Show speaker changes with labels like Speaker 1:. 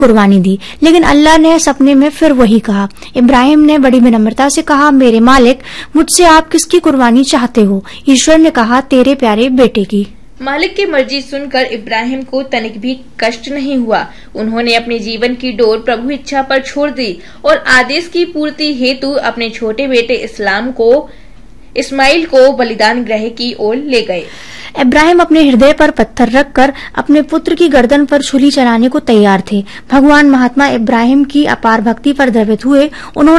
Speaker 1: कुर्बानी दी, लेकिन अल्लाह ने सपने में फिर वही कहा। इब्राहिम ने बड़ी विनम्रता से कहा, मेरे मालिक, मुझसे आप किसकी कुर्बानी चाहते हो? ईश्वर ने कहा, तेरे प्यारे बेटे की।
Speaker 2: मालिक की मर्जी सुनकर इब्राहिम को तनिक भी कष्ट नहीं हुआ। उन्होंने अपने जीवन की डोर प्रभु इच्छा पर छोड़ दी और आदेश की पूर्ति हेतु अपने छोटे बेटे इस्माइल को बलिदान गृह की ओर ले गए।
Speaker 1: इब्राहिम अपने हृदय पर पत्थर रखकर अपने पुत्र की गर्दन पर छुरी चलाने को तैयार थे। भगवान महात्मा इब्राहिम की अपार भक्ति पर द्रवित हुए। उन्होंने